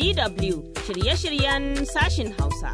DW shirye-shiryen sashin Hausa.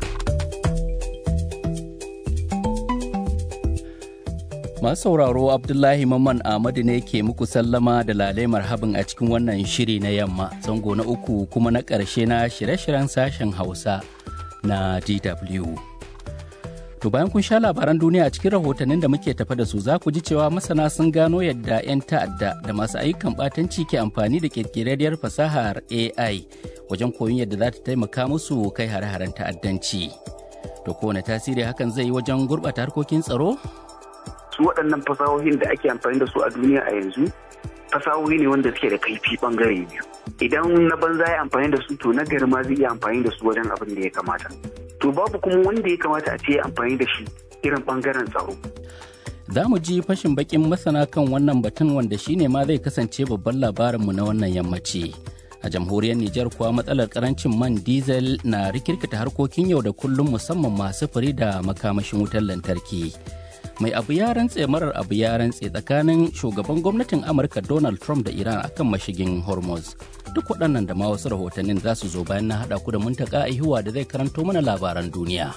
Masu sauraro Abdullahi Mamman Ahmadu ne ke muku sallama da lale marhabin a cikin wannan shiri na yamma zango na uku kuma na ƙarshe na shirye-shiryen sashen Hausa na DW. To bayan kun sha labaran duniya a cikin rahotannin da muke tafa da su za ku ji cewa masana sun gano yadda 'yan ta'adda da masu ayyukan ɓatanci ke amfani da ƙirƙirarriyar fasahar AI wajen koyon yadda za ta taimaka musu kai hare-haren ta'addanci. To kowane tasiri hakan zai yi wajen gurɓata harkokin tsaro? Su waɗannan fasahohin da ake amfani da su a duniya a yanzu fasahohi ne wanda suke da kaifi ɓangare biyu. Idan na banza ya amfani da su to na gari ma zai iya amfani da su wajen abin da ya kamata. To babu kuma wanda ya kamata a ce amfani da shi irin ɓangaren tsaro. Za mu ji fashin bakin masana kan wannan batun wanda shine ma zai kasance babban labarinmu na wannan yammaci. A jamhuriyar Nijar kuwa matsalar karancin man diesel na rikirkita harkokin yau da kullum musamman masu sufuri da makamashin wutar lantarki. Mai abu ya rantse marar abu ya rantse tsakanin shugaban gwamnatin Amurka Donald Trump da Iran akan mashigin Hormuz. Duk waɗannan da ma wasu rahotannin za su zo bayan na haɗa ku da Muntaka Ihuwa da zai karanto mana labaran duniya.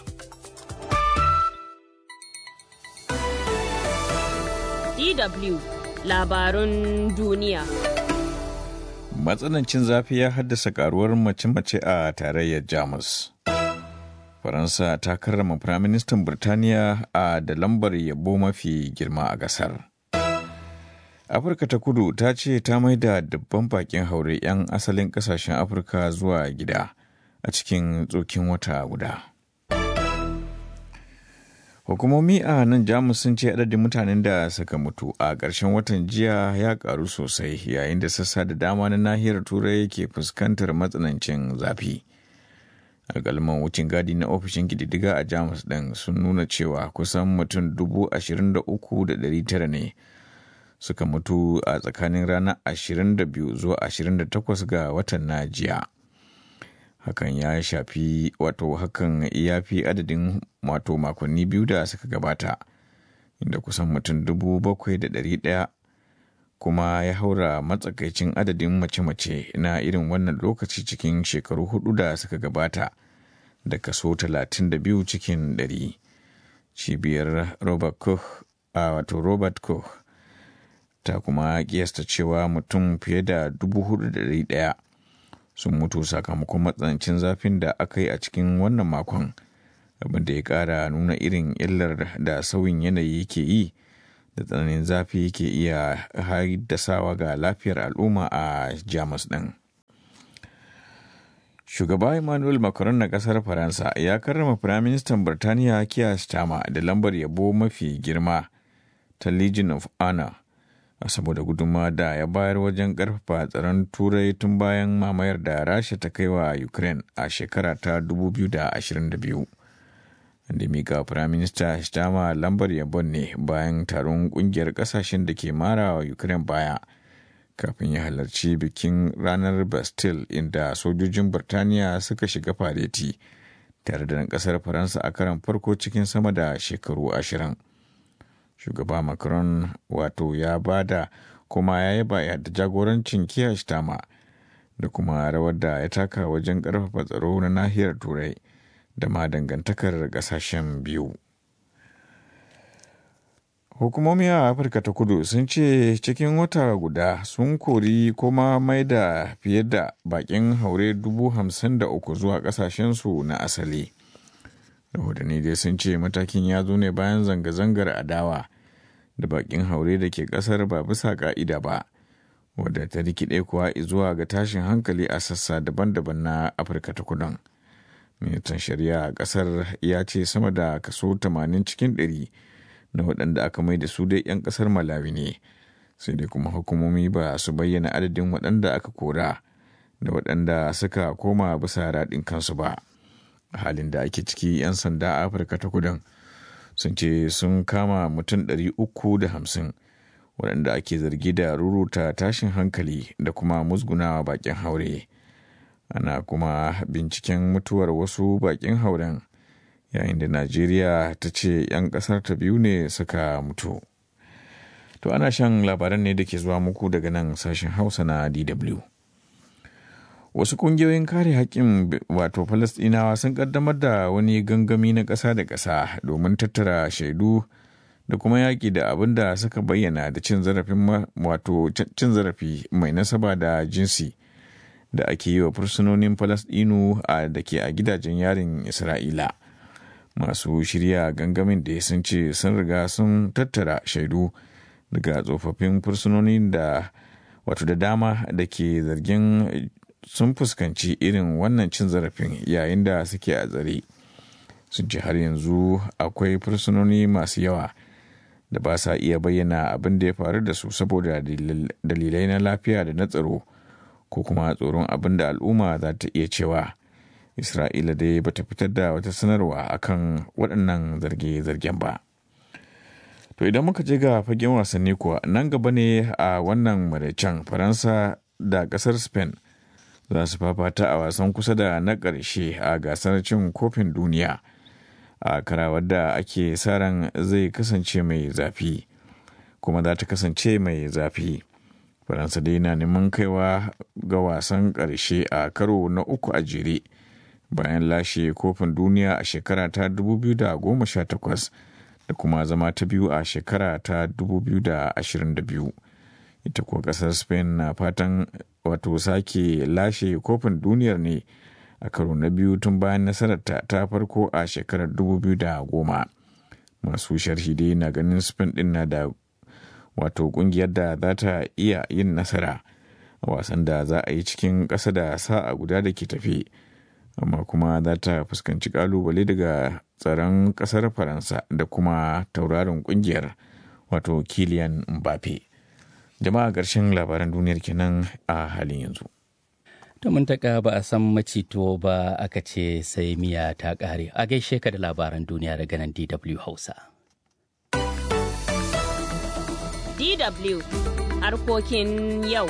DW labarun duniya. Matsanancin zafi ya haddasa karuwar mace-mace a tarayyar Jamus. Faransa ta karrama Firaministan Birtaniya da lambar yabo mafi girma a gasar. Afirka ta Kudu ta ce ta maida dubban bakin haure 'yan asalin kasashen Afirka zuwa gida a cikin tsokin wata guda. Hukumomi a nan Jamus sun ce adadin mutanen da suka mutu a ƙarshen watan jiya ya ƙaru sosai yayin da sassa da dama na nahiyar Turai ke fuskantar matsanancin zafi. Alƙalman wucin gadi na ofishin ƙididdiga a Jamus ɗin sun nuna cewa kusan mutum 23,900 ne suka mutu a tsakanin ranar 22 zuwa 28 ga watan na jiya. Hakan ya fi adadin makonni biyu da suka gabata, inda kusan mutum 7,100 kuma ya haura matsakaicin adadin mace-mace na irin wannan lokaci cikin shekaru 4 da suka gabata da kaso 32 cikin 100. Cibiyar Robert Koch ta kuma kiyasta cewa mutum fiye da 4,100 sun mutu sakamakon matsanancin zafin da aka yi a cikin wannan makon, abin da ya ƙara nuna irin illar da sauyin yanayi ke yi da tsananin zafi ke iya haddasawa ga lafiyar al'umma a Jamus ɗin. Shugaba Emmanuel Macron na ƙasar Faransa ya karrama Firaministan Birtaniya Keir Starmer da lambar yabo mafi girma ta Legion of Honor saboda gudunmawa da ya bayar wajen ƙarfafa tsaron Turai tun bayan mamayar da Rasha ta kai wa Ukraine a shekara ta 2022. Da mika Firaminista Starmer lambar yabon ne bayan taron kungiyar kasashen da ke mara wa Ukraine baya kafin ya halarci bikin ranar Bastille inda sojojin Birtaniya suka shiga fareti tare da kasar Faransa a karan farko cikin sama da shekaru 20. Shugaba Macron ya bada kuma ya yaba da jagorancin Keir Starmer da kuma rawar da ya taka wajen ƙarfafa tsaro na nahiyar Turai da ma dangantakar ƙasashen biyu. Hukumomi a Afirka ta Kudu sun ce cikin wata guda sun kori kuma mai da fiye da bakin haure 53,000 zuwa ƙasashensu na asali. Rahotanni dai sun ce matakin ya zo ne bayan zanga-zangar adawa da bakin haure da ke ƙasar ba bisa ƙa'ida ba, wadda ta rikide kuwa zuwa ga tashin hankali a sassa daban-daban na Afirka ta Kudun. Ministan Shari'a a ƙasar ya ce sama da kaso 80 cikin 100 na waɗanda aka mai da su dai 'yan ƙasar Malawi ne, sai dai kuma hukumomi ba su bayyana adadin waɗanda aka kora da waɗanda suka koma bisa raɗin kansu ba. A halin da ake ciki 'yan sanda a Afirka ta Kudun sun ce sun kama mutum 350 waɗanda ake zargi da ruruta tashin hankali da kuma musgunawa bakin haure. Ana kuma binciken mutuwar wasu bakin hauren yayin da Najeriya ta ce 'yan ƙasar ta biyu ne suka mutu. To ana shan labaran ne da ke zuwa muku daga nan sashen Hausa na DW. Wasu ƙungiyoyin kare haƙƙin wato Falasɗinawa sun ƙaddamar da wani gangami na ƙasa da ƙasa domin tattara shaidu da kuma yaƙi da abin da suka bayyana da cin zarafi mai nasaba da jinsi da ake yi wa fursunonin Falasɗinu da ke a gidajen yarin Isra'ila. Masu shirya gangamin da sun ce sun riga sun tattara shaidu daga tsofaffin fursunonin da dama da ke zargin sun fuskanci irin wannan cin zarafin yayin da suke a tsare. Sun ce har yanzu akwai fursunoni masu yawa da ba sa iya bayyana abin da ya faru da su saboda dalilai na lafiya da na tsaro ko kuma tsoron abin da al'umma za ta iya cewa. Isra'ila dai bata fitar da wata sanarwa akan waɗannan zarge-zargen ba. To idan muka je ga fagen wasanni kuwa nan gaba ne a wannan maraicen Faransa da ƙasar Spain za su fafata a wasan kusa da na ƙarshe a gasar cin kofin duniya a karawar da ake sa ran zai kasance mai zafi kuma za ta kasance mai zafi. Faransa dai na neman kaiwa ga wasan ƙarshe a karo na 3 a jere bayan lashe kofin duniya a shekara ta 2018 da kuma zama ta biyu a shekara ta 2022. Ita kuwa ƙasar Spain na fatan sake lashe kofin duniyar ne a karo na biyu tun bayan nasararta ta farko a shekarar 2010. Masu sharhi dai na ganin Spain din na da kungiyar da za ta iya yin nasara a wasan da za a yi cikin ƙasa da sa'a guda da ke tafe, amma kuma za ta fuskanci kalubale daga tsaron ƙasar Faransa da kuma tauraron kungiyar Kylian Mbappe. Jama'a ƙarshen labaran duniyar kenan a halin yanzu. To mun taka ba a san macito ba aka ce sai miya ta ƙare. A gaishe ka da labaran duniya daga nan DW Hausa. DW harkokin yau.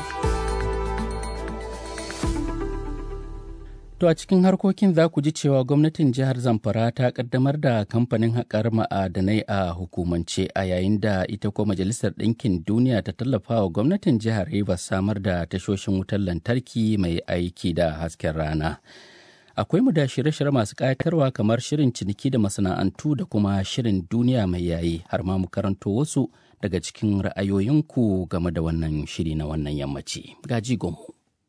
To a cikin harkokin za ku ji cewa gwamnatin jihar Zamfara ta kaddamar da kamfanin haƙar ma'adanai a hukumance a yayin da ita ko Majalisar Ɗinkin Duniya ta tallafa wa gwamnatin jihar Rivers samar da tashoshin wutar lantarki mai aiki da hasken rana. Akwai mu da shirye-shirye masu ƙayatarwa kamar shirin ciniki da masana'antu da kuma shirin duniya mai yayi har ma mu karanto wasu daga cikin ra'ayoyinku game da wannan shiri na wannan yammaci. Ga jigonmu.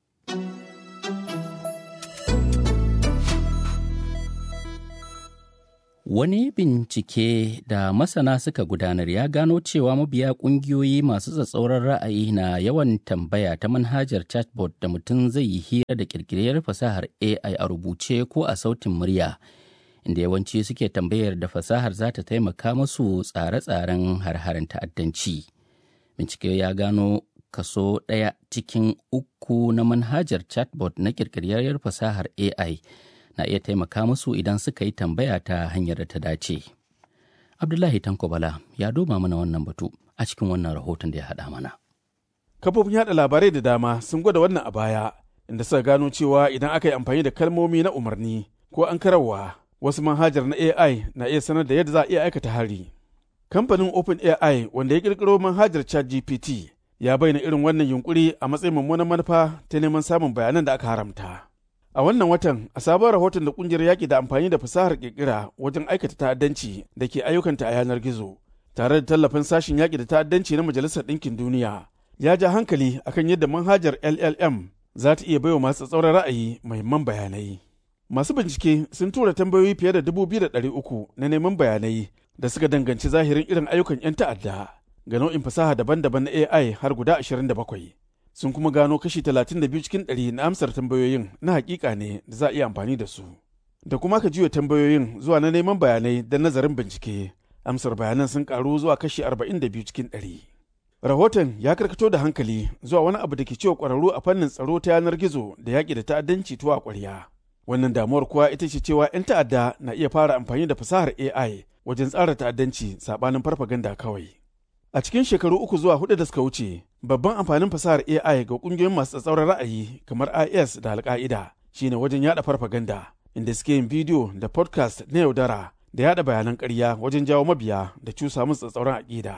Wani bincike da masana suka gudanar ya gano cewa mabiya ƙungiyoyi masu tsatsauran ra'ayi na yawan tambaya ta manhajar chatbot da mutum zai yi hira da ƙirƙirar fasahar AI a rubuce ko a sautin murya, inda yawanci suke tambayar da fasahar za ta taimaka musu tsare-tsaren har-haren ta'addanci. Bincike ya gano kaso 1 cikin 3 na manhajar chatbot na ƙirƙirar fasahar AI na iya taimaka musu idan suka yi tambaya ta hanyar da ta dace. Abdullahi Tanko Bala ya duba mana wannan batu a cikin wannan rahoton da ya haɗa mana. Kafofin yaɗa labarai da dama sun gwada wannan a baya, inda suka gano cewa idan aka yi amfani da kalmomi na umarni ko an karawa, wasu manhajar na AI na iya sanar da yadda za a iya aikata hari. Kamfanin OpenAI wanda ya ƙirƙiro manhajar ChatGPT ya bayyana irin wannan yunkuri a matsayin mummunan manufa ta neman samun bayanan da aka haramta. A wannan watan, a sabon rahoton da kungiyar yaƙi da amfani da fasahar ƙirƙira wajen aikata ta'addanci da ke ayyukanta a yanar gizo, tare da tallafin sashen yaƙi da ta'addanci na Majalisar Ɗinkin Duniya, ya ja hankali akan yadda manhajar LLM za ta iya baiwa masu tsauran ra'ayi muhimman bayanai. Masu bincike sun tura tambayoyi fiye da 2,300 na neman bayanai da suka danganci zahirin irin ayyukan 'yan ta'adda ga nau'in fasaha daban-daban na AI har guda 27. Sun kuma gano kashi 32 cikin 100 na amsar tambayoyin na hakika ne da za a iya amfani da su. Da kuma ka juya tambayoyin zuwa na neman bayanai da nazarin bincike, amsar bayanan sun karu zuwa kashi 42 cikin 100. Rahoton ya karkato da hankali zuwa wani abu da ke cewa ƙwararru a fannin tsaro ta yanar gizo da yaƙi da ta'addanci tuwa ƙwarya. Wannan damuwar kuwa ita ce cewa 'yan ta'adda na iya fara amfani da fasahar AI wajen tsara ta'addanci saɓanin farfaganda kawai. A cikin shekaru 3 zuwa 4 da suka wuce, babban amfanin fasahar AI ga ƙungiyoyin masu tsatsauran ra'ayi kamar IS da Al-Qaida shine wajen yada farfaganda, inda suke yin bidiyo da podcast na yaudara da yada bayanan ƙarya wajen jawo mabiya da cusa musu tsatsauran aƙida.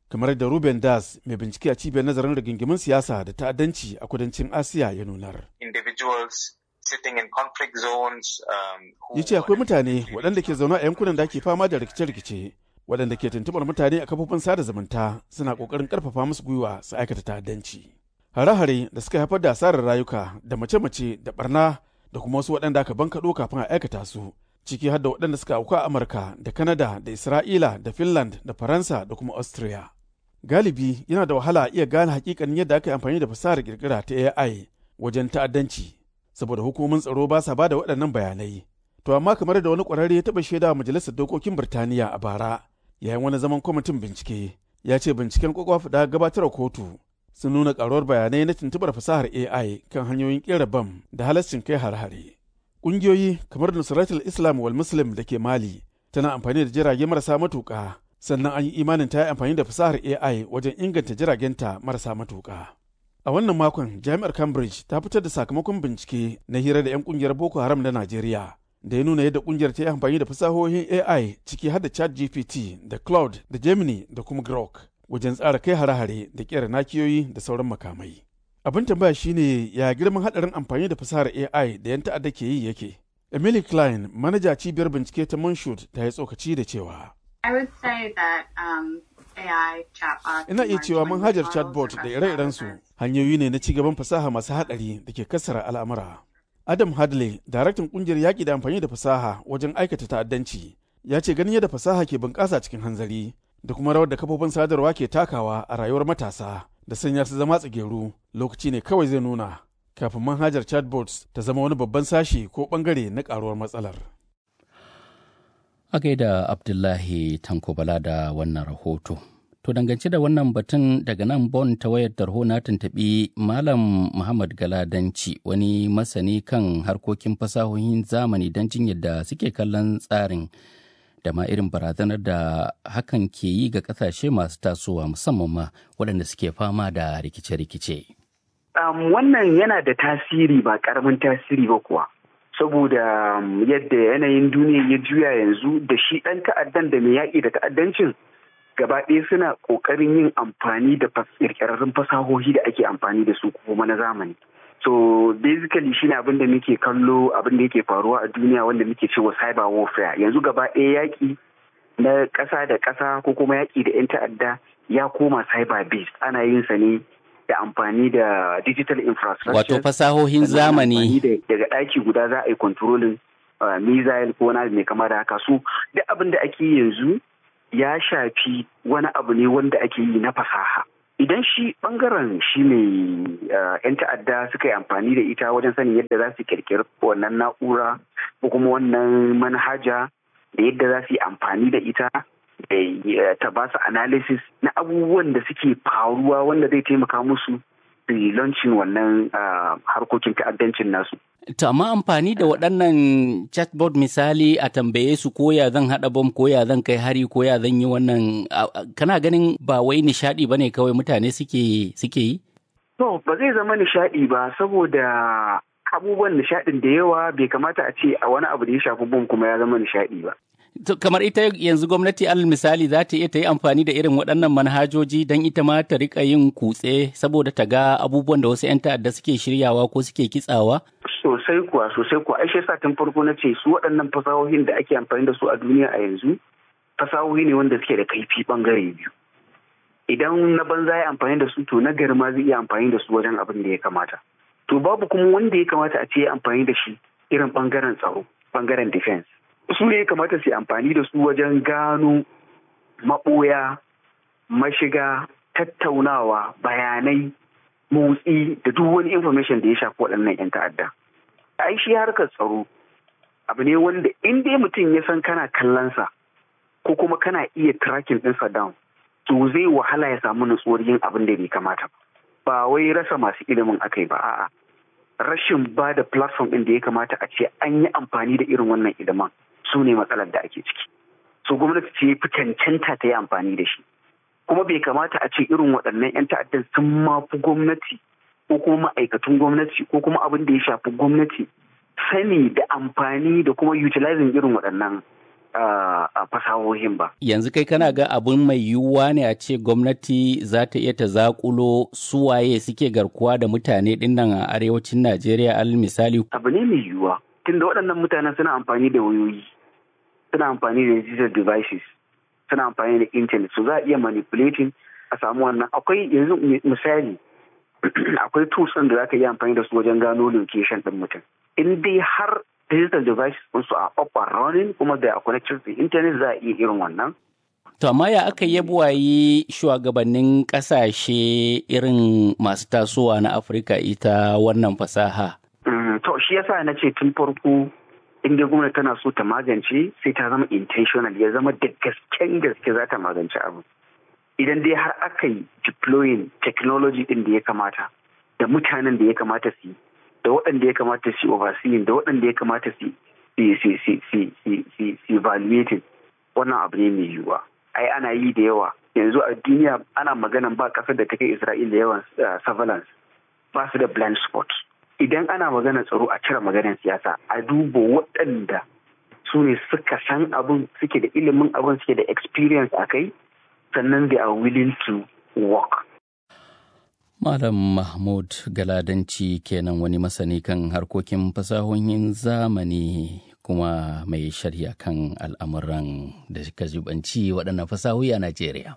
kamar da Ruben Das mai bincike a cibiyar nazarin rigingimun siyasa da ta'addanci a kudancin Asiya ya nunar. Ya ce akwai mutane waɗanda ke zaune a yankunan da ake fama da rikice-rikice, waɗanda ke tuntuɓar mutane a kafofin sada zumunta suna ƙoƙarin ƙarfafa musu gwiwa su aikata ta'addanci. Hare-hare da suka haifar da asarar rayuka da mace-mace da barna da kuma wasu waɗanda aka bankaɗo kafin a aikata su, ciki har da waɗanda suka auku a Amurka da Kanada da Isra'ila da Finland da Faransa da kuma Austria. Galibi yana da wahala a iya gane hakikanin yadda aka yi amfani da fasahar kirkira ta AI wajen ta'addanci, saboda hukumomin tsaro ba sa ba da waɗannan bayanai. To amma kamar da wani ƙwararre ya taɓa shaida Majalisar Dokokin Birtaniya a bara yayin wani zaman kwamitin bincike, ya ce binciken kwakwaf da gabatar kotu sun nuna ƙaruwar bayanai na tuntuɓar fasahar AI kan hanyoyin ƙera bam da halascin kai hare-hare. Ƙungiyoyi kamar Nusratul Islam wal Muslim da ke Mali tana amfani da jirage marasa matuƙa, sannan an yi imanin ta yi amfani da fasahar AI wajen inganta jiragenta marasa matuƙa. A wannan makon, Jami'ar Cambridge ta fitar da sakamakon bincike na hira da 'yan ƙungiyar Boko Haram na Najeriya, da ya nuna yadda ƙungiyar ta yi amfani da fasahohin AI ciki har da ChatGPT da Claude da Gemini da kuma Grok wajen tsara kai hare-hare da ƙera nakiyoyi da sauran makamai. Abin tambaya shine ya girman haɗarin amfani da fasahar AI da 'yan ta'adda ke yi yake. Emily Klein, manaja cibiyar bincike ta Moonshot, ta yi tsokaci da cewa I would say that AI chatbots. Ina iya cewa manhajar chatbot da ire-irensu hanyoyi ne na cigaban fasaha masu haɗari da ke kassara al'amura. Adam Hadley, daraktan ƙungiyar yaƙi da amfani da fasaha wajen aikata ta'addanci, ya ce ganin yadda fasaha ke bunƙasa cikin hanzari da kuma rawar da kafofin sadarwa ke takawa a rayuwar matasa da sanya su zama tsigeru, lokaci ne kawai zai nuna kafin manhajar chatbots ta zama wani babban sashi ko ɓangare na ƙaruwar matsalar. A gaida Abdullahi Tanko Bala da wannan rahoto. To dangance da wannan batun daga nan Bon ta wayar tarho na tuntuɓi Malam Muhammad Galadanci, wani masani kan harkokin fasahohin zamani don jin yadda suke kallon tsarin da ma irin barazanar da hakan ke yi ga ƙasashe masu tasowa musamman ma waɗanda suke fama da rikice-rikice. Wannan yana da tasiri ba ƙaramin tasiri ba kuwa. Saboda yadda yanayin duniya ya juya yanzu da shi ɗan ta'addan da mai yaƙi da ta'addancin gaba ɗaya suna ƙoƙarin yin amfani da ƙirƙirarrun fasahohi da ake amfani da su kuma na zamani. So basically shi ne abin da muke kallo, abin da yake faruwa a duniya wanda muke cewa cyber warfare. Yanzu gaba ɗaya yaƙi na ƙasa da ƙasa ko kuma yaƙi da 'yan ta'adda ya koma cyber based, ana yin sa ne da amfani da digital infrastructure. Wato fasahohin zamani. Daga ɗaki guda za a yi controlling missile ko wani mai kama da haka. So duk abin da ake yanzu ya shafi wani abu ne wanda ake yi na fasaha. Idan shi bangaren shi ne 'yan ta'adda suka yi amfani da ita wajen sanin yadda za su kirkiri wannan na'ura ko kuma wannan manhaja da yadda za su yi amfani da ita ta ba su analysis na abubuwan da suke faruwa wanda zai taimaka musu su yi launching wannan harkokin ta'addancin nasu. To amma amfani da waɗannan chatbot misali a tambaye su ko ya zan haɗa bom ko ya zan kai hari ko ya zan yi wannan, kana ganin ba wai nishaɗi ba ne kawai mutane suke yi? To ba zai zama nishaɗi ba, saboda abubuwan nishaɗin da yawa bai kamata a ce a wani abu da ya shafi bom kuma ya zama nishaɗi ba. Kamar ita yanzu gwamnati alal misali za ta iya ta yi amfani da irin waɗannan manhajoji don ita ma ta rika yin kutse saboda ta ga abubuwan da wasu 'yan ta'adda suke shiryawa ko suke kitsawa? Sosai kuwa. Ai shi yasa tun farko na ce su waɗannan fasahohin da ake amfani da su a duniya a yanzu fasahohi ne wanda suke da kaifi ɓangare biyu. Idan na banza ya amfani da su to na gari ma zai iya amfani da su wajen abin da ya kamata. To babu kuma wanda ya kamata a ce ya amfani da shi irin ɓangaren tsaro, ɓangaren defense. Su ne ya kamata su yi amfani da su wajen gano maɓoya, mashiga, tattaunawa, bayanai, motsi da duk wani information da ya shafi waɗannan 'yan ta'adda. Ai shi harkar tsaro abu ne wanda in dai mutum ya san kana kallonsa ko kuma kana iya tracking ɗinsa down, to zai wahala ya samu nutsuwar yin abin da bai kamata ba wai rasa masu ilimin akai ba, a'a rashin ba da platform ɗin da ya kamata a ce an yi amfani da irin wannan ilimin su ne matsalar da ake ciki. So gwamnati ce fi cancanta ta yi amfani da shi, kuma bai kamata a ce irin waɗannan 'yan ta'addan sun mafi gwamnati ko kuma ma'aikatan gwamnati ko kuma abin da ya shafi gwamnati sani da amfani da kuma utilizing irin waɗannan fasahohin ba. Yanzu kai kana ga abun mai yiwuwa ne a ce gwamnati za ta iya ta zakulo suwaye suke garkuwa da mutane dinnan a arewacin Najeriya al misali? Abu ne mai yiwuwa. Tunda waɗannan mutanen suna amfani da wayoyi, suna amfani da digital devices, suna amfani da internet, so za a iya manipulating a samu wannan. Akwai yanzu misali, akwai tools ɗin da za ka iya amfani da su wajen gano location ɗin mutum. In dai har digital devices su a up and running kuma da a connected to internet za a iya irin wannan. To amma ya aka yi buwayi shugabannin kasashe irin masu tasowa na Afirka ita wannan fasaha? To shi yasa na ce tun farko in dai gwamnati tana so ta magance sai ta zama intentional, ya zama da gaske za ta magance abu. Idan dai har aka yi deploying technology din da ya kamata, da mutanen da ya kamata su yi, da waɗanda ya kamata su overseeing, da waɗanda ya kamata su evaluating, wannan abu ne mai yiwuwa. Ai ana yi da yawa. Yanzu a duniya ana maganan ba ƙasar da ta kai Isra'ila yawan surveillance, ba su da blind spot. Idan ana maganar tsaro a cire maganar siyasa, a duba waɗanda su ne suka san abin, suke da ilimin abin, suke da experience a kai, sannan they are willing to work. Malam Mahmud Galadanci kenan, wani masani kan harkokin fasahohin zamani kuma mai shari'a kan al'amuran da suka zubanci waɗannan fasahohi a Najeriya.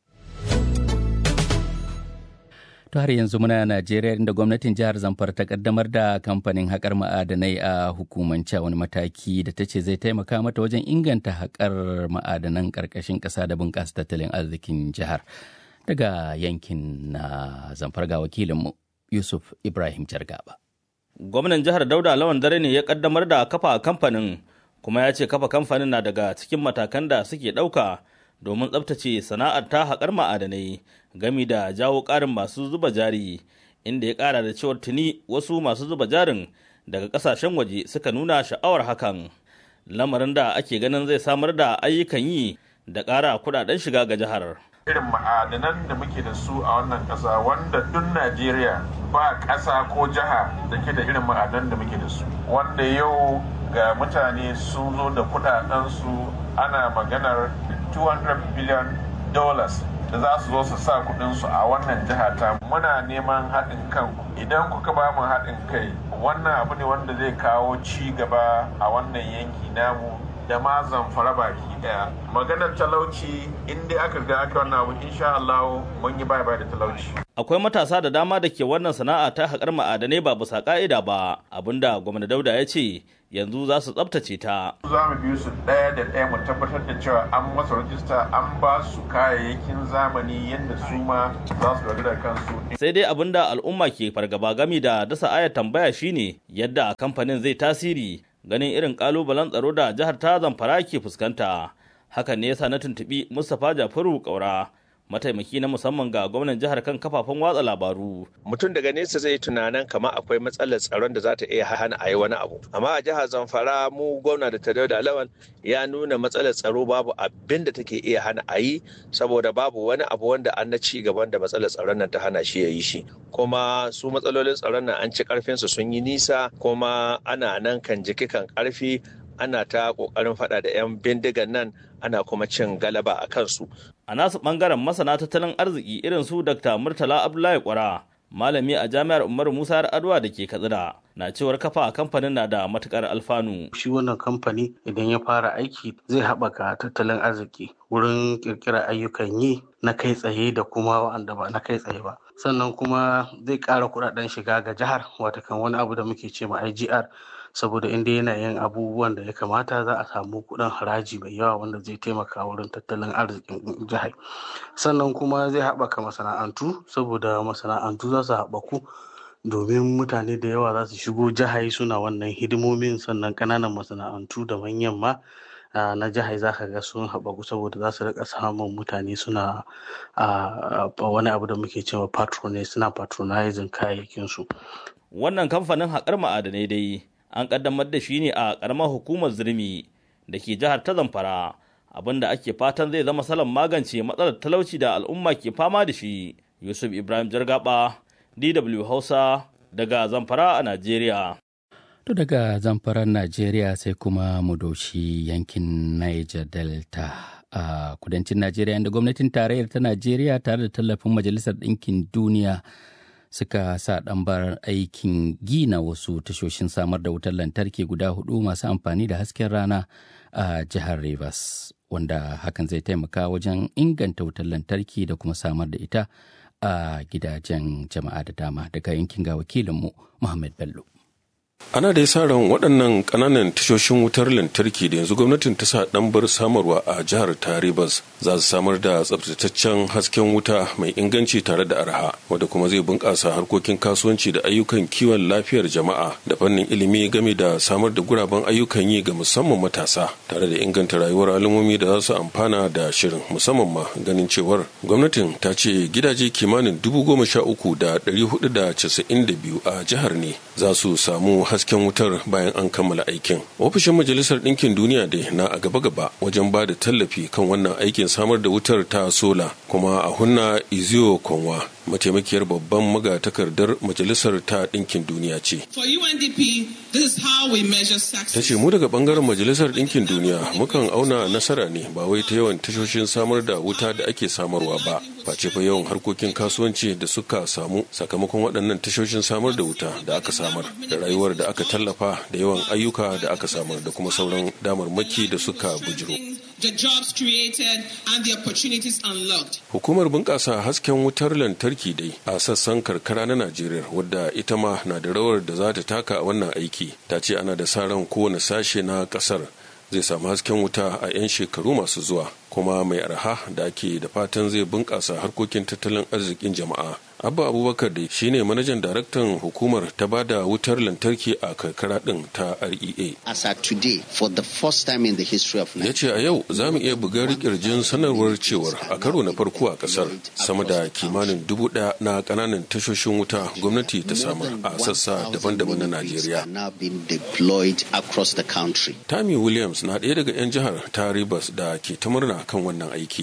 To har yanzu muna Najeriya inda gwamnatin jihar Zamfara ta kaddamar da kamfanin haƙar ma'adanai a hukumance wani mataki da ta ce zai taimaka mata wajen inganta haƙar ma'adanan ƙarƙashin ƙasa da bunƙasa tattalin arzikin jihar. Daga yankin na Zamfara ga wakilinmu Yusuf Ibrahim Jargaba. Gwamnan jihar Dauda Lawan Dare ne ya kaddamar da kafa kamfanin, kuma ya ce kafa kamfanin na daga cikin matakan da suke ɗauka domin tsabtace sana'ar ta haƙar ma'adanai gami da jawo ƙarin masu zuba jari, inda ya ƙara da cewar tuni wasu masu zuba jarin daga ƙasashen waje suka nuna sha'awar hakan, lamarin da ake ganin zai samar da ayyukan yi da ƙara kuɗaɗen shiga ga jihar. Irin ma'adanan da muke da su a wannan ƙasa wanda duk Najeriya ba ƙasa ko jiha da ke da irin ma'adanan da muke da su, wanda yau ga mutane sun zo da kuɗaɗensu ana maganar $200 billion da za su zo su sa kudinsu a wannan jiha ta. Muna neman haɗin kanku, idan kuka ba mu haɗin kai, wannan abu ne wanda zai kawo ci gaba a wannan yanki namu da ma Zamfara baki daya. Maganar talauci inda aka riga aka wannan abu insha Allah mun yi bye da talauci. Akwai matasa da dama da ke wannan sana'a ta haƙar ma'adanai ba bisa ƙa'ida ba, abinda gwamna Dauda ya ce yanzu za su tsabtace ta. Za mu biyu su ɗaya da ɗaya mu tabbatar da cewa an masa rajista, an ba su kayayyakin zamani yadda su ma za su dogara kansu. Sai dai abinda al'umma ke fargaba gami da dasa ayar tambaya shine yadda kamfanin zai tasiri ganin irin kalubalen tsaro da jihar ta Zamfara ke fuskanta. Hakan ne yasa na tuntuɓi Mustapha Jafaru Kaura, mataimaki na musamman ga gwamnan jihar kan kafafen watsa labaru. Mutum daga nesa zai tunanin kama akwai matsalar tsaron da za ta iya hana a yi wani abu. Amma a jihar Zamfara mu gwamna da Dauda Lawan ya nuna matsalar tsaro babu abin da take iya hana a yi, saboda babu wani abu wanda an na ci gaban da matsalar tsaron nan ta hana shi ya yi shi. Kuma su matsalolin tsaron nan an ci karfinsu sun yi nisa, kuma ana nan kan jiki kan karfi, ana ta kokarin faɗa da 'yan bindigan nan, ana kuma cin galaba a kansu. A nasu ɓangaren masana tattalin arziki irin su Dr. Murtala Abdullahi Kwara, malami a jami'ar Umaru Musa Adwa da ke Katsina, na cewar kafa kamfanin na da matukar alfanu. Shi wannan kamfani idan ya fara aiki zai haɓaka tattalin arziki wurin ƙirƙirar ayyukan yi na kai tsaye da kuma wa'anda ba na kai tsaye ba. Sannan kuma zai ƙara kuɗaɗen shiga ga jihar, watakan wani abu da muke ce ma IGR, saboda inda yana yin abubuwan da ya kamata za a samu kuɗin haraji mai yawa wanda zai taimaka wurin tattalin arzikin jihar. Sannan kuma zai haɓaka masana'antu, saboda masana'antu za su haɓaku domin mutane da yawa za su shigo jihar suna wannan hidimomin. Sannan ƙananan masana'antu da manyan ma na jihar za ka ga sun haɓaku, saboda za su rika samun mutane suna wani abu da muke cewa suna patronizing kayayyakinsu. Wannan kamfanin haƙar ma'adanai dai an kaddamar da shi ne a ƙaramar hukumar Zurmi da ke jihar ta Zamfara, abinda ake fatan zai zama salon magance matsalar talauci da al'umma ke fama da shi. Yusuf Ibrahim Jargaba, DW Hausa, daga Zamfara a Najeriya. To daga zamfaran Najeriya sai kuma mu doshi yankin Niger Delta a kudancin Najeriya, inda gwamnatin tarayyar ta Najeriya tare da tallafin Majalisar Ɗinkin Duniya suka sa ɗambar aikin gina wasu tashoshin samar da wutar lantarki guda 4 masu amfani da hasken rana a jihar Rivers, wanda hakan zai taimaka wajen inganta wutar lantarki da kuma samar da ita a gidajen jama'a da dama. Daga yankin ga wakilinmu Muhammad Bello. Ana da sa ran waɗannan ƙananan tashoshin wutar lantarki da yanzu gwamnatin ta sa ɗambar samarwa a jihar ta Rivers za su samar da tsabtataccen hasken wuta mai inganci tare da arha, wanda kuma zai bunƙasa harkokin kasuwanci da ayyukan kiwon lafiyar jama'a da fannin ilimi game da samar da guraben ayyukan yi ga musamman matasa, tare da inganta rayuwar al'ummomi da za su amfana da shirin, musamman ma ganin cewar gwamnatin ta ce gidaje kimanin 13,492 a jihar ne za su samu hasken wutar bayan an kammala aikin. Ofishin Majalisar Ɗinkin Duniya dai na a gaba-gaba wajen ba da tallafi kan wannan aikin samar da wutar ta sola, kuma a hunna Izio Konwa, mataimakiyar babban magatakardar Majalisar ta Ɗinkin Duniya ce. Ta ce mu daga bangaren Majalisar Ɗinkin Duniya mukan auna nasara ne ba wai ta yawan tashoshin samar da wuta da ake samarwa ba, face fa yawan harkokin kasuwanci da suka samu sakamakon waɗannan tashoshin samar da wuta da aka samar, da rayuwar da aka tallafa, da yawan ayyuka da aka samar, da kuma sauran damarmaki da suka bujiro. Hukumar bunƙasa hasken wutar lantarki dai a sassan karkara na Najeriya, wadda ita ma na da rawar da za ta taka a wannan aiki, ta ce ana da sa ran kowane sashe na ƙasar zai samu hasken wuta a 'yan shekaru masu zuwa, kuma mai arha da ake da fatan zai bunƙasa harkokin tattalin arzikin jama'a. Abba Abubakar da shine manajan daraktan hukumar ta bada wutar lantarki a karkara din ta REA. As at today, for the first time in the history of Nigeria, ya ce a yau za mu iya bugar kirjin sanarwar cewar a karo na farko a kasar sama da kimanin 1,000 na kananan tashoshin wuta gwamnati ta samar a sassa daban-daban na Najeriya. Tammy Williams na ɗaya daga 'yan jihar ta Rivers da ke ta murna kan wannan aiki.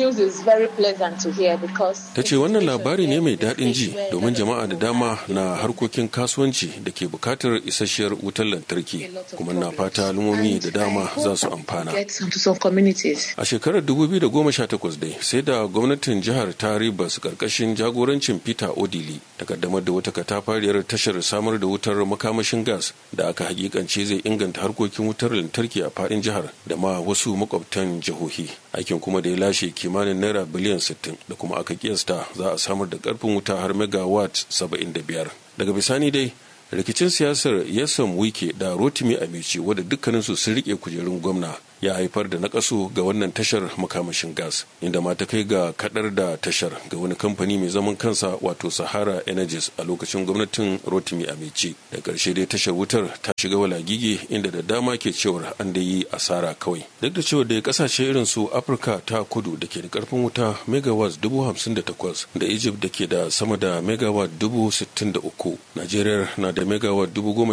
Ta ce wannan labari ne mai daɗin ji domin jama'a da dama na harkokin kasuwanci da ke bukatar isasshiyar wutar lantarki, kuma na fata al'ummomi da dama za su amfana. A shekarar 2018 dai sai da gwamnatin jihar ta Rivers karkashin jagorancin Peter Odili ta kaddamar da wata katafariyar tashar samar da wutar makamashin gas da aka hakikance zai inganta harkokin wutar lantarki a faɗin jihar da ma wasu makwabtan jihohi. Aikin kuma da ya lashe kimanin naira biliyan 60 da kuma aka kiyasta za a samar da karfin wuta har megawatt 75. Daga bisani dai rikicin siyasar Nyesom Wike da Rotimi Amici, wadda dukkaninsu sun rike kujerun gwamna, ya haifar da nakasu ga wannan tashar makamashin gas, inda ma ta kai ga kadar da tashar ga wani kamfani mai zaman kansa wato Sahara Energies a lokacin gwamnatin Rotimi Amici. Da ƙarshe dai tashar wutar ta shiga walagige, inda da dama ke cewar an da yi asara kawai. Duk da cewa da kasashe irin su Afirka ta kudu da ke da karfin wuta megawatt 58,000 da Egypt da ke da sama da megawatt 63,000, Najeriya na da megawatt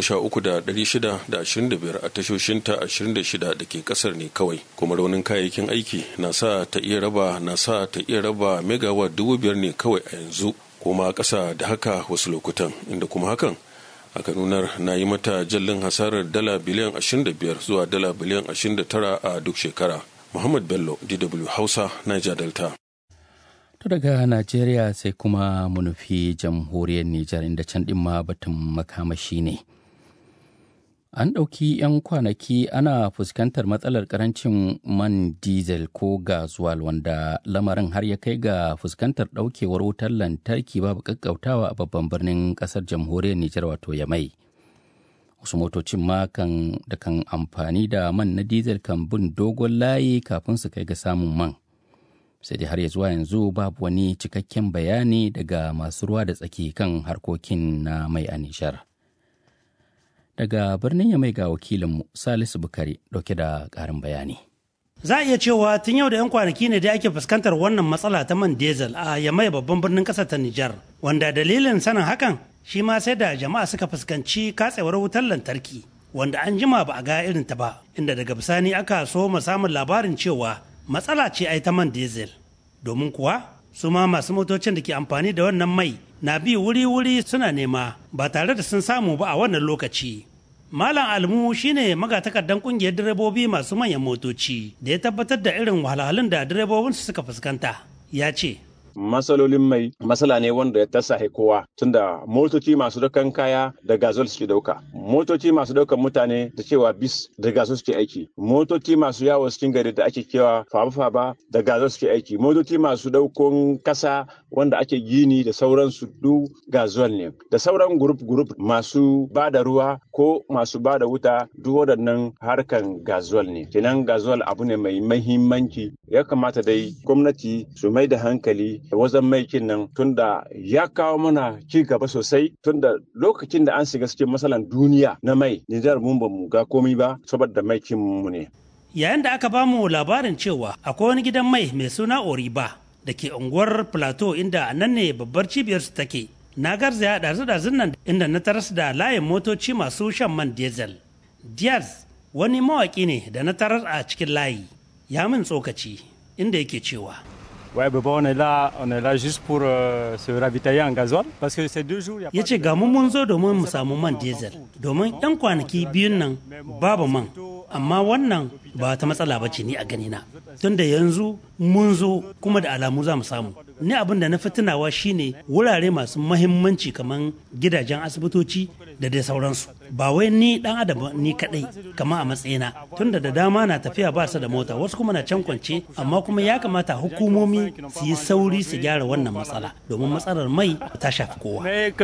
13,625 a tashoshinta 26 da ke kasar ne kawai, kuma raunin kayayyakin aiki na sa ta iya raba megawatt 5,000 ne kawai a yanzu, kuma ƙasa da haka wasu lokutan, inda kuma hakan aka nunar na yi mata jallin hasarar dala biliyan 25 zuwa dala biliyan 29 a duk shekara. Muhammad Bello, DW Hausa, Niger Delta. To daga Najeriya sai kuma mu nufi jamhuriyar Nijar, inda can ɗin ma batun makamashi ne. An ɗauki 'yan kwanaki ana fuskantar matsalar ƙarancin man diesel ko gazuwal, wanda lamarin har ya kai ga fuskantar ɗaukewar wutar lantarki babu ƙaƙƙautawa a babban birnin ƙasar jamhuriyar Nijar wato Yamai. Wasu motocin ma kan amfani da man na diesel kan bin dogon layi kafin su kai ga samun man. Sai dai har ya zuwa yanzu babu wani cikakken bayani daga masu ruwa da tsaki kan harkokin na mai a Nijar. Daga birnin Yamai ga wakilinmu Salisu Bukari dauke da ƙarin bayani. Za a iya cewa tun yau da 'yan kwanaki ne da ake fuskantar wannan matsala ta man diesel a Yamai babban birnin ƙasar ta Nijar, wanda dalilin sanin hakan shi ma sai da jama'a suka fuskanci katsewar wutar lantarki, wanda an jima ba a ga irin ta ba, inda daga bisani aka so mu samun labarin cewa matsala ce ai ta man diesel. Domin kuwa su ma masu motocin da ke amfani da wannan mai na bi wuri-wuri suna nema ba tare da sun samu ba a wannan lokaci. Malam Almu shine magatakardan kungiyar direbobi masu manyan motoci da ya tabbatar da irin wahalhalun da direbobinsu suka fuskanta. Ya ce, matsalolin mai matsala ne wanda ya tasahe kowa tunda motoci masu daukan kaya da gazol suke dauka, motoci masu daukan mutane da cewa bis da gazol suke aiki, motoci masu yawo cikin gari da ake kewa faba da gazol suke aiki, motoci masu daukon kasa wanda ake gini da sauransu duk gazol ne, da sauran gurup masu bada ruwa ko masu bada wuta duk waɗannan harkan gazol ne. Kenan gazol abu ne mai mahimmanci, ya kamata dai gwamnati su mai da hankali wajen maikin nan tunda ya kawo mana ci gaba sosai, tunda lokacin da an shiga cikin matsalan duniya na mai Nijar mun ba mu ga komai ba saboda maikin mu ne. Yayin da aka bamu labarin cewa akwai wani gidan mai mai suna Oriba da ke unguwar Plateau inda nan ne babbar cibiyar su take, na garzaya ɗazu-ɗazun nan inda na taras da layin motoci masu shan man diesel. Diaz wani mawaki ne da na tarar a cikin layi, ya min tsokaci inda yake cewa. Ouais, on est là juste pour se ravitailler en gasoil parce que ces 2 jours. Ya ce ga mun zo domin mu samu man diesel domin 'yan kwanaki biyun nan babu man, amma wannan ba ta matsala ba ce ni a ganina tunda yanzu mun zo kuma da alamu za mu samu. Ni abin da na fi tunawa shine wurare masu mahimmanci kamar gidajen asibitoci da dai sauransu. Ba wai ni dan adam ni kadai kama a matsayina tunda da dama na tafiya ba su da mota, wasu kuma na can kwance, amma kuma ya kamata hukumomi su yi sauri su gyara wannan matsala domin matsalar mai ta shafi kowa.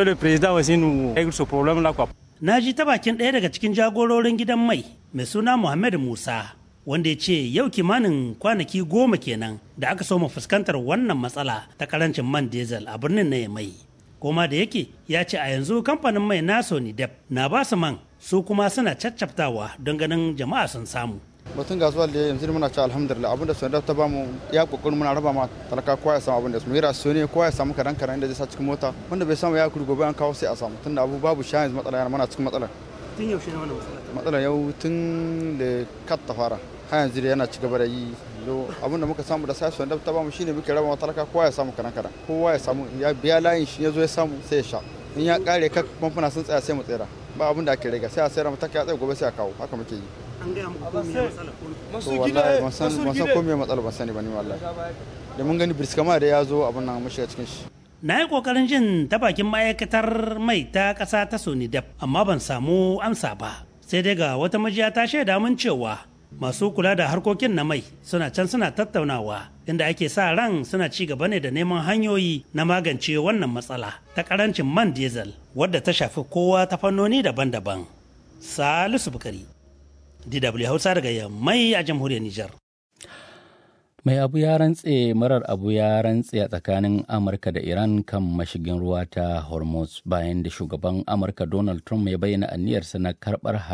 Na ji ta bakin ɗaya daga cikin jagororin gidan mai suna Muhammad Musa, wanda ya ce yau kimanin kwanaki 10 kenan da aka soma fuskantar wannan matsala ta karancin man diesel a birnin na Yamai. Koma da yake ya ce a yanzu kamfanin mai na Sonidep na ba su man, su kuma suna caccaftawa don ganin jama'a sun samu. Batun gasuwal da yanzu muna ci alhamdulillah, abinda Sonidep ta bamu ya kokarin muna raba ma talaka kowa ya samu abinda su mira su ne kowa ya samu karan inda zai sa cikin mota, wanda bai samu ya kuri gobe an kawo sai a samu, tunda abu babu sha yanzu matsala yana mana cikin matsalar. Tun yaushe ne wannan matsala? Matsalar yau tun da kat ta fara har yanzu da yana ci gaba da yi. Abin da muka samu da sai Sonidep ta bamu shine muke raba ma talaka kowa ya samu karan kowa ya samu ya biya layin shi ya zo ya samu sai ya sha, in ya kare ka famfuna sun tsaya sai mu tsira, ba abin da ake riga sai a sayar mu taka ya tsaye gobe sai a kawo, haka muke yi. An gaya muku ko me matsala ko wallahi ban san ko me matsala ban sani ba ni wallahi, da mun gani briskama da ya zo abin nan mu shiga cikin shi. Na yi kokarin jin ta bakin ma'aikatar mai ta ƙasa ta Sonidep amma ban samu amsa ba, sai dai ga wata majiya ta shaida mun cewa masu kula da harkokin na mai suna can suna tattaunawa inda ake sa ran suna ci gaba ne da neman hanyoyi na magance wannan matsala ta karancin man diesel wadda ta shafi kowa ta fannoni daban-daban. Salisu Bukari, DW Hausa daga Yammai a jamhuriyar Nijar. Mai abu ya rantse marar abu ya rantse a tsakanin Amurka da Iran kan mashigin ruwa ta Hormuz bayan da shugaban Amurka Donald Trump ya bayyana aniyarsa na karɓar